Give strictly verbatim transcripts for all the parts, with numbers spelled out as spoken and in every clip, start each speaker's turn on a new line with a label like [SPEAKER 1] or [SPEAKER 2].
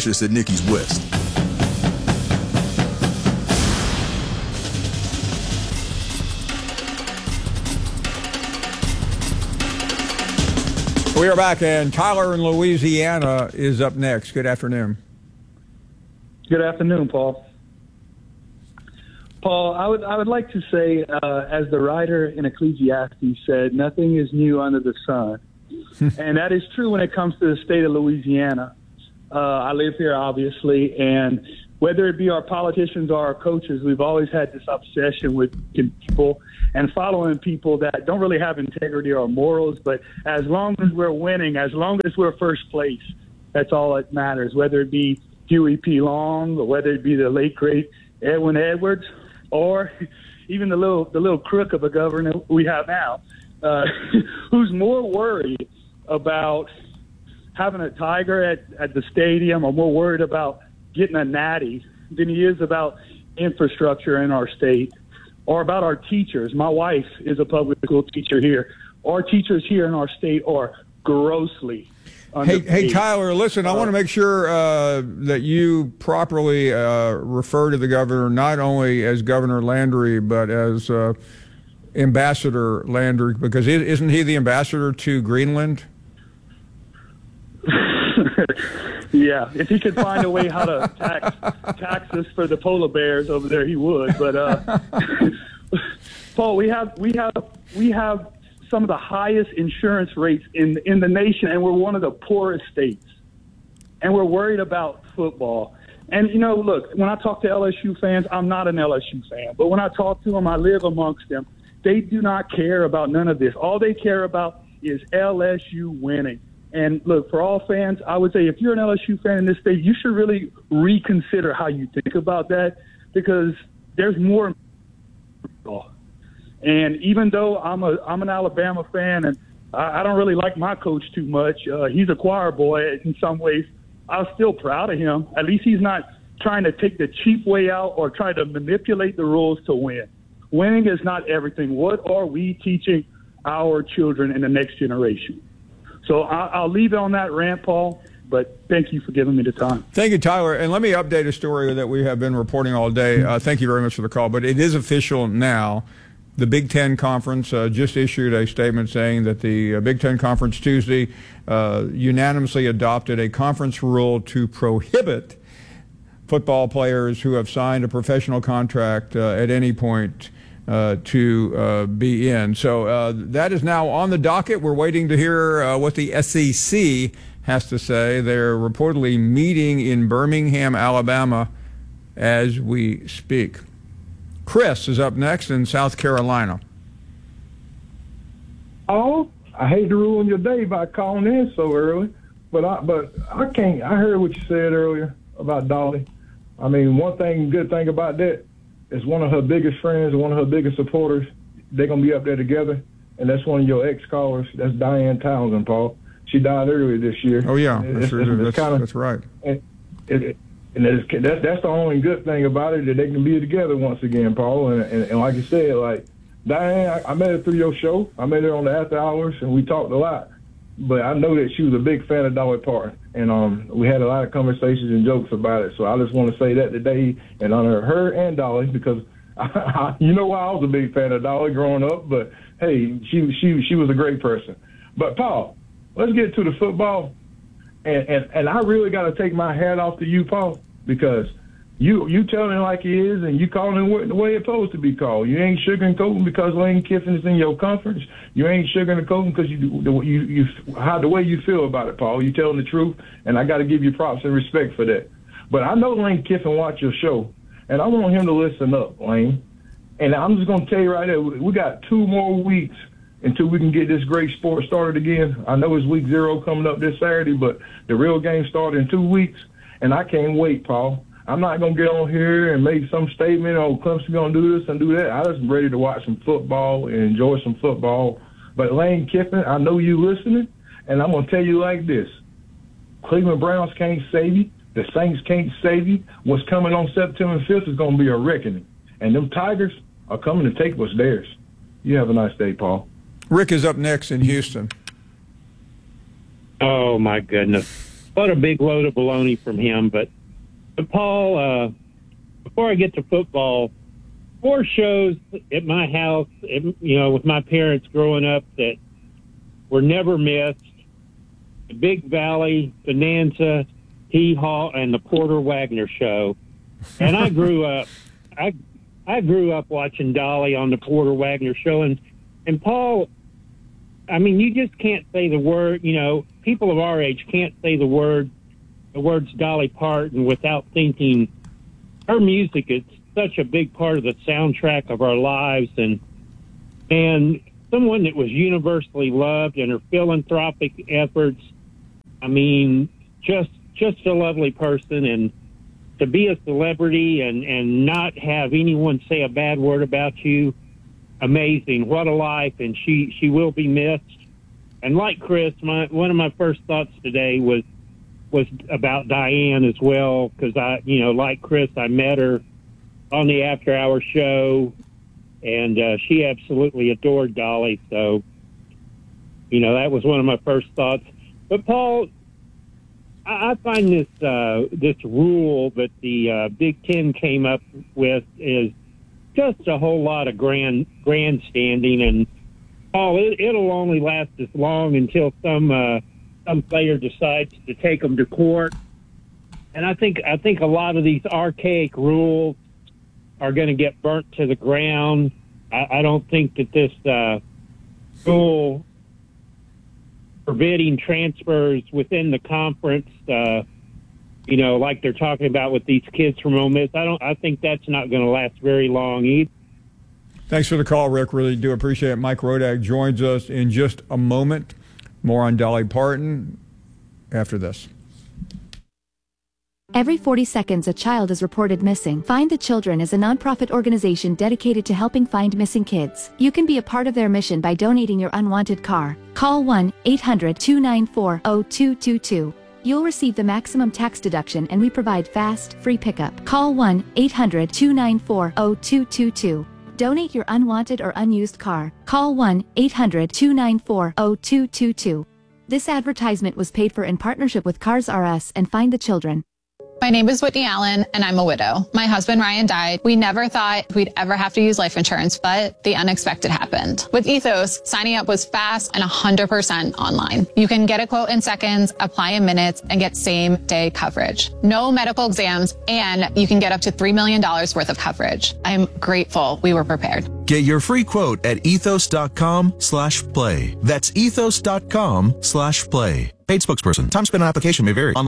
[SPEAKER 1] at Nikki's West.
[SPEAKER 2] We are back, and Tyler in Louisiana is up next. Good afternoon.
[SPEAKER 3] Good afternoon, Paul. Paul, I would I would like to say, uh, as the writer in Ecclesiastes said, nothing is new under the sun. And that is true when it comes to the state of Louisiana. Uh, I live here, obviously, and whether it be our politicians or our coaches, we've always had this obsession with people and following people that don't really have integrity or morals. But as long as we're winning, as long as we're first place, that's all that matters, whether it be Huey P. Long or whether it be the late, great Edwin Edwards or even the little the little crook of a governor we have now, uh, who's more worried about having a tiger at, at the stadium or more worried about getting a natty than he is about infrastructure in our state or about our teachers. My wife is a public school teacher here. Our teachers here in our state are grossly
[SPEAKER 2] Hey, hey, Tyler, listen, I want to make sure uh, that you properly uh, refer to the governor not only as Governor Landry, but as uh, Ambassador Landry, because isn't he the ambassador to Greenland?
[SPEAKER 3] Yeah, if he could find a way how to tax, tax us for the polar bears over there, he would. But, uh, Paul, we have, we have, we have some of the highest insurance rates in in the nation, and we're one of the poorest states. And we're worried about football. And, you know, look, when I talk to L S U fans, I'm not an L S U fan. But when I talk to them, I live amongst them. They do not care about none of this. All they care about is L S U winning. And, look, for all fans, I would say if you're an L S U fan in this state, you should really reconsider how you think about that because there's more. And even though I'm a I'm an Alabama fan and I, I don't really like my coach too much, uh, he's a choir boy in some ways, I'm still proud of him. At least he's not trying to take the cheap way out or try to manipulate the rules to win. Winning is not everything. What are we teaching our children in the next generation? So I, I'll leave it on that rant, Paul, but thank you for giving me the time.
[SPEAKER 2] Thank you, Tyler. And let me update a story that we have been reporting all day. Uh, thank you very much for the call, but it is official now. The Big Ten Conference uh, just issued a statement saying that the uh, Big Ten Conference Tuesday uh, unanimously adopted a conference rule to prohibit football players who have signed a professional contract uh, at any point uh, to uh, be in. So uh, that is now on the docket. We're waiting to hear uh, what the S E C has to say. They're reportedly meeting in Birmingham, Alabama, as we speak. Chris is up next in South Carolina.
[SPEAKER 4] Oh, I hate to ruin your day by calling in so early, but I but I can't. I heard what you said earlier about Dolly. I mean, one thing, good thing about that is one of her biggest friends, one of her biggest supporters, they're gonna be up there together, and that's one of your ex-callers. That's Diane Townsend, Paul. She died earlier this year.
[SPEAKER 2] Oh yeah,
[SPEAKER 4] it's,
[SPEAKER 2] that's,
[SPEAKER 4] it's, it's
[SPEAKER 2] that's,
[SPEAKER 4] kinda,
[SPEAKER 2] that's right.
[SPEAKER 4] And it, And that's, that's that's the only good thing about it, that they can be together once again, Paul. And, and, and like you said, like, Diane, I, I met her through your show. I met her on the after hours, and we talked a lot. But I know that she was a big fan of Dolly Parton. And um, we had a lot of conversations and jokes about it. So I just want to say that today and honor her and Dolly because, I, I, you know why I was a big fan of Dolly growing up. But, hey, she, she, she was a great person. But, Paul, let's get to the football. And, and, and I really got to take my hat off to you, Paul, because you you telling it like it is, and you calling it the way it's supposed to be called. You ain't sugarcoating because Lane Kiffin is in your conference. You ain't sugarcoating because you you you how the way you feel about it, Paul. You telling the truth, and I got to give you props and respect for that. But I know Lane Kiffin watch your show, and I want him to listen up, Lane. And I'm just gonna tell you right there, we got two more weeks until we can get this great sport started again. I know it's week zero coming up this Saturday, but the real game started in two weeks, and I can't wait, Paul. I'm not going to get on here and make some statement, oh, Clemson's going to do this and do that. I just ready to watch some football and enjoy some football. But Lane Kiffin, I know you listening, and I'm going to tell you like this. Cleveland Browns can't save you. The Saints can't save you. What's coming on September fifth is going to be a reckoning. And them Tigers are coming to take what's theirs. You have a nice day, Paul.
[SPEAKER 2] Rick is up next in Houston.
[SPEAKER 5] Oh, my goodness.
[SPEAKER 1] what a big load of baloney from him. But, but Paul, uh, before I get to football, four shows at my house, you know, with my parents growing up that were never missed: the Big Valley, Bonanza, Hee Haw, and the Porter Wagner Show. And I grew up, I I grew up watching Dolly on the Porter Wagner Show. And, and Paul, I mean, you just can't say the word, you know, people of our age can't say the word, the words Dolly Parton without thinking her music is such a big part of the soundtrack of our lives. And, and someone that was universally loved, and her philanthropic efforts, I mean, just, just a lovely person. And to be a celebrity and, and not have anyone say a bad word about you, amazing. What a life. And she, she will be missed. And like Chris, my, one of my first thoughts today was, was about Diane as well. Cause I, you know, like Chris, I met her on the After Hours show, and uh, she absolutely adored Dolly. So, you know, that was one of my first thoughts. But Paul, I, I find this, uh, this rule that the uh, Big Ten came up with is just a whole lot of grand grandstanding, and Paul, it, it'll only last as long until some uh, some player decides to take them to court. And I think I think a lot of these archaic rules are going to get burnt to the ground. I, I don't think that this uh, rule forbidding transfers within the conference, uh, you know, like they're talking about with these kids from Ole Miss, I don't. I think that's not going to last very long either.
[SPEAKER 2] Thanks for the call, Rick. Really do appreciate it. Mike Rodak joins us in just a moment. More on Dolly Parton after this.
[SPEAKER 5] Every forty seconds, a child is reported missing. Find the Children is a nonprofit organization dedicated to helping find missing kids. You can be a part of their mission by donating your unwanted car. Call one eight hundred two nine four zero two two two. You'll receive the maximum tax deduction, and we provide fast, free pickup. Call one eight hundred two nine four zero two two two. Donate your unwanted or unused car. Call one eight hundred two nine four zero two two two. This advertisement was paid for in partnership with Cars R Us and Find the Children.
[SPEAKER 6] My name is Whitney Allen, and I'm a widow. My husband, Ryan, died. We never thought we'd ever have to use life insurance, but the unexpected happened. With Ethos, signing up was fast and one hundred percent online. You can get a quote in seconds, apply in minutes, and get same-day coverage. No medical exams, and you can get up to three million dollars worth of coverage. I'm grateful we were prepared.
[SPEAKER 7] Get your free quote at ethos.com slash play. That's ethos.com slash play. Paid spokesperson. Time spent on application may vary.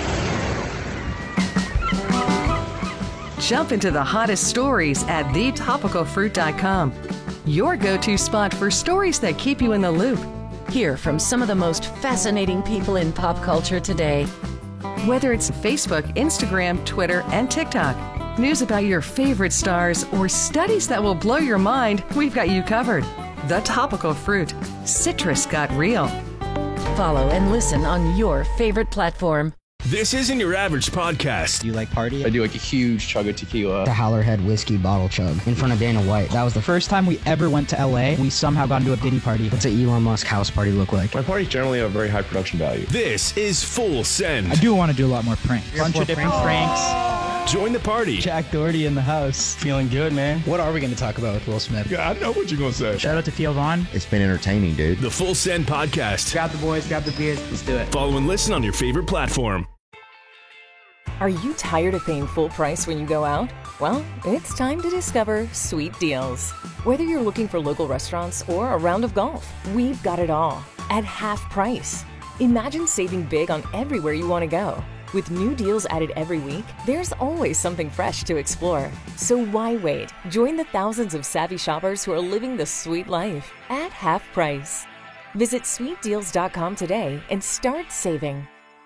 [SPEAKER 8] Jump into the hottest stories at the topical fruit dot com. Your go-to spot for stories that keep you in the loop.
[SPEAKER 9] Hear from some of the most fascinating people in pop culture today.
[SPEAKER 8] Whether it's Facebook, Instagram, Twitter, and TikTok, news about your favorite stars, or studies that will blow your mind, we've got you covered. The Topical Fruit. Citrus got real.
[SPEAKER 9] Follow and listen on your favorite platform.
[SPEAKER 10] This isn't your average podcast.
[SPEAKER 11] Do you like party?
[SPEAKER 12] I do like a huge chug of tequila.
[SPEAKER 11] The Howlerhead whiskey bottle chug in front of Dana White. That was the first time we ever went to L A. We somehow got into a Diddy party. What's an Elon Musk house party look like?
[SPEAKER 12] My parties generally have very high production value.
[SPEAKER 10] This is Full Send.
[SPEAKER 11] I do want to do a lot more pranks. Bunch of different pranks.
[SPEAKER 10] Join the party.
[SPEAKER 11] Jack Doherty in the house.
[SPEAKER 12] Feeling good, man.
[SPEAKER 11] What are we going to talk about with Will Smith?
[SPEAKER 12] Yeah, I know what you're going to say.
[SPEAKER 11] Shout out to Theo Vaughn.
[SPEAKER 13] It's been entertaining, dude.
[SPEAKER 10] The Full Send podcast.
[SPEAKER 11] Grab the boys, grab the beers. Let's do it.
[SPEAKER 10] Follow and listen on your favorite platform.
[SPEAKER 14] Are you tired of paying full price when you go out? Well, it's time to discover Sweet Deals. Whether you're looking for local restaurants or a round of golf, we've got it all at half price. Imagine saving big on everywhere you want to go. With new deals added every week, there's always something fresh to explore. So why wait? Join the thousands of savvy shoppers who are living the sweet life at half price. Visit sweet deals dot com today and start saving.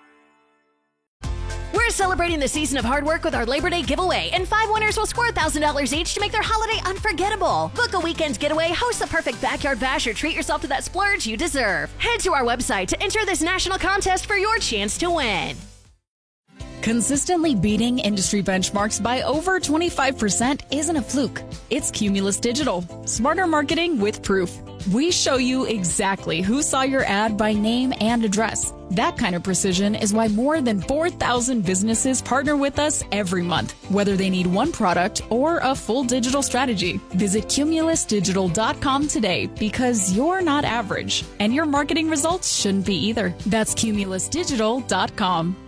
[SPEAKER 15] We're celebrating the season of hard work with our Labor Day giveaway, and five winners will score one thousand dollars each to make their holiday unforgettable. Book a weekend getaway, host the perfect backyard bash, or treat yourself to that splurge you deserve. Head to our website to enter this national contest for your chance to win.
[SPEAKER 13] Consistently beating industry benchmarks by over twenty-five percent isn't a fluke. It's Cumulus Digital. Smarter marketing with proof. We show you exactly who saw your ad by name and address. That kind of precision is why more than four thousand businesses partner with us every month, whether they need one product or a full digital strategy. Visit cumulus digital dot com today because you're not average, and your marketing results shouldn't be either. That's cumulus digital dot com.